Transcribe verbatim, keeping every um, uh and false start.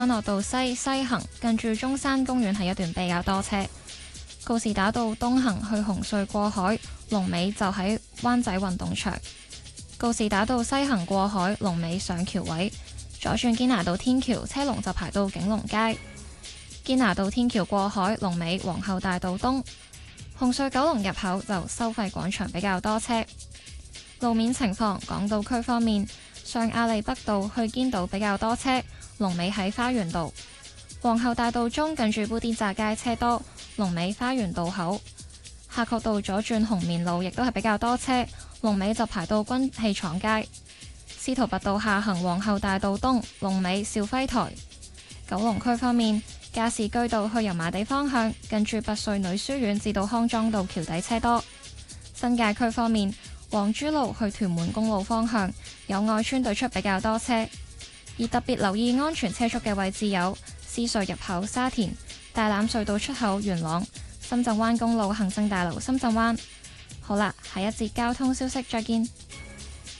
安樂道西西行近住中山公園係一段比較多車。告士打道東行去紅隧過海，龍尾就喺灣仔運動場。告士打道西行過海，龍尾上橋位。左轉堅拿道天橋，車龍就排到景隆街。堅拿道天橋過海，龍尾皇后大道東。紅隧九龍入口就收費廣場比較多車。路面情況，港島區方面，上亞厘畢道去堅道比較多車，龍尾喺花園道。皇后大道中近住砵甸乍街車多，龍尾花園道口。夏慤道左轉紅棉路亦都係比較多車，龍尾就排到軍器廠街。司徒拔道下行皇后大道東，龍尾兆輝台。九龍區方面，加士居道去油麻地方向，近住拔萃女書院至到康莊道橋底車多。新界區方面，黃珠路去屯門公路方向，有外村對出比較多車。而特別留意安全車速嘅位置有獅隧入口沙田、大欖隧道出口元朗、深圳灣公路恒盛大樓深圳灣。好啦，下一節交通消息再見。